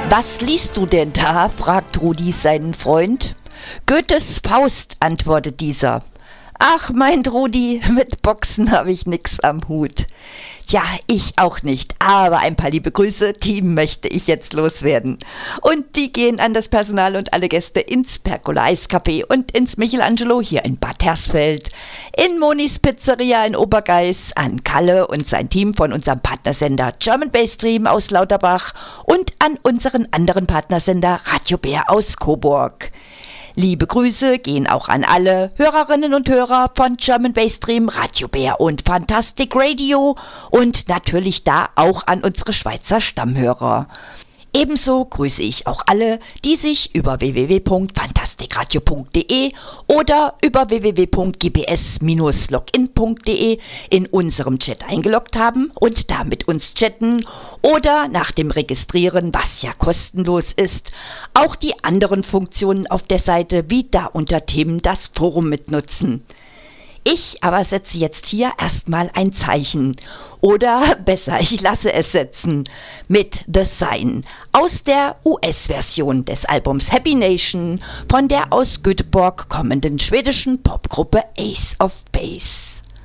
Was liest du denn da? Fragt Rudi seinen Freund. Goethes Faust, antwortet dieser. Ach, meint Rudi, mit Boxen habe ich nix am Hut. Tja, ich auch nicht, aber ein paar liebe Grüße, die möchte ich jetzt loswerden. Und die gehen an das Personal und alle Gäste ins Pergola Eiscafé und ins Michelangelo hier in Bad Hersfeld, in Monis Pizzeria in Obergeiß, an Kalle und sein Team von unserem Partnersender German Bass Stream aus Lauterbach und an unseren anderen Partnersender Radio Bär aus Coburg. Liebe Grüße gehen auch an alle Hörerinnen und Hörer von German Bass Stream, Radio Bär und Fantastic Radio und natürlich da auch an unsere Schweizer Stammhörer. Ebenso grüße ich auch alle, die sich über www.fantastikradio.de oder über www.gbs-login.de in unserem Chat eingeloggt haben und da mit uns chatten oder nach dem Registrieren, was ja kostenlos ist, auch die anderen Funktionen auf der Seite wie da unter Themen das Forum mitnutzen. Ich aber setze jetzt hier erstmal ein Zeichen. Oder besser, ich lasse es setzen. Mit The Sign aus der US-Version des Albums Happy Nation von der aus Göteborg kommenden schwedischen Popgruppe Ace of Base.